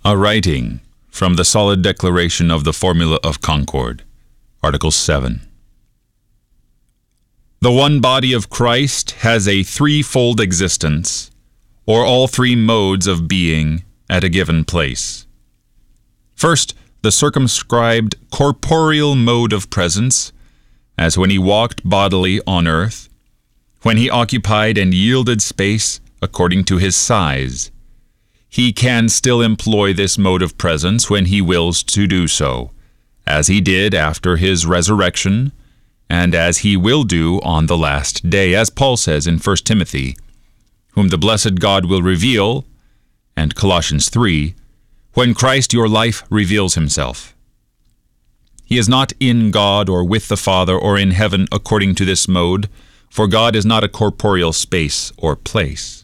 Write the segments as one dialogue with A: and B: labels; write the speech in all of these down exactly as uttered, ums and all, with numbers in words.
A: A writing from the Solid Declaration of the Formula of Concord, Article seven. The one body of Christ has a threefold existence, or all three modes of being at a given place. First, the circumscribed corporeal mode of presence, as when he walked bodily on earth, when he occupied and yielded space according to his size. He can still employ this mode of presence when he wills to do so, as he did after his resurrection, and as he will do on the last day, as Paul says in First Timothy, whom the blessed God will reveal, and Colossians three, when Christ your life reveals himself. He is not in God or with the Father or in heaven according to this mode, for God is not a corporeal space or place.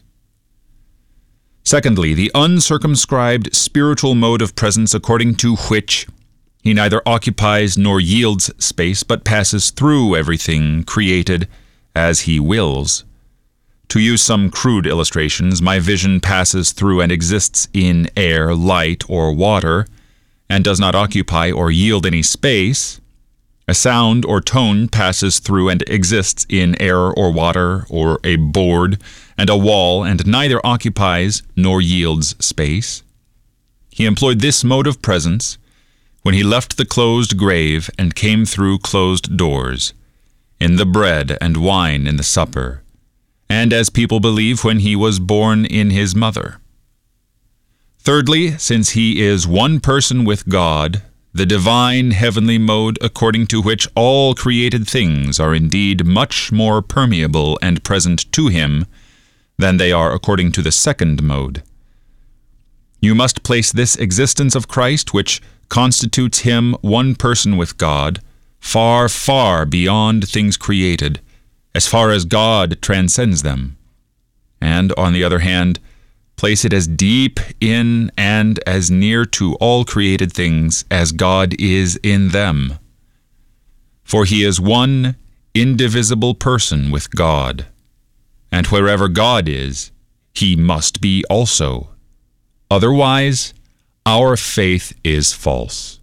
A: Secondly, the uncircumscribed spiritual mode of presence according to which he neither occupies nor yields space, but passes through everything created as he wills. To use some crude illustrations, my vision passes through and exists in air, light, or water, and does not occupy or yield any space. A sound or tone passes through and exists in air or water or a board and a wall, and neither occupies nor yields space. He employed this mode of presence when he left the closed grave and came through closed doors, in the bread and wine in the supper, and as people believe when he was born in his mother. Thirdly, since he is one person with God, the divine heavenly mode according to which all created things are indeed much more permeable and present to him than they are according to the second mode. You must place this existence of Christ, which constitutes him one person with God, far, far beyond things created, as far as God transcends them, and, on the other hand, place it as deep in and as near to all created things as God is in them. For he is one indivisible person with God, and wherever God is, he must be also. Otherwise, our faith is false.